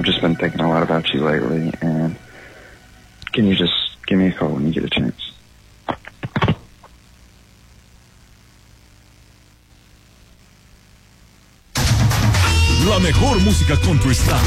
I've just been thinking a lot about you lately, and can you just give me a call when you get a chance? La mejor música con tu estado.